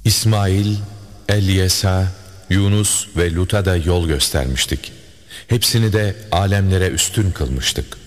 İsmail, Elyesa, Yunus ve Lut'a da yol göstermiştik. Hepsini de alemlere üstün kılmıştık.